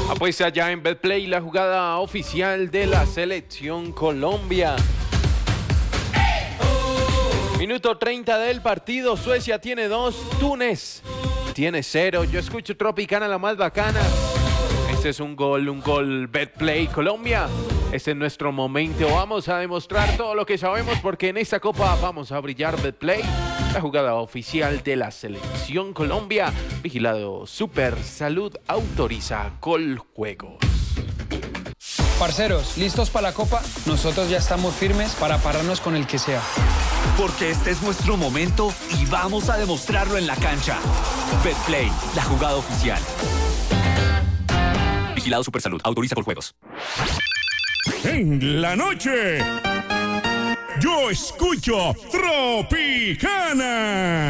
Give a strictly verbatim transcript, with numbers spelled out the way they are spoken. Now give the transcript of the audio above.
Apuesta ya en Betplay, la jugada oficial de la Selección Colombia. Minuto treinta del partido. Suecia tiene dos, Túnez tiene cero. Yo escucho Tropicana, la más bacana. Este es un gol, un gol Betplay Colombia. Este es nuestro momento. Vamos a demostrar todo lo que sabemos porque en esta copa vamos a brillar. Betplay, la jugada oficial de la Selección Colombia. Vigilado Super Salud, autoriza Coljuegos. Parceros, ¿listos para la copa? Nosotros ya estamos firmes para pararnos con el que sea. Porque este es nuestro momento y vamos a demostrarlo en la cancha. Betplay, la jugada oficial. Vigilado Supersalud, autoriza Coljuegos. En la noche, yo escucho Tropicana.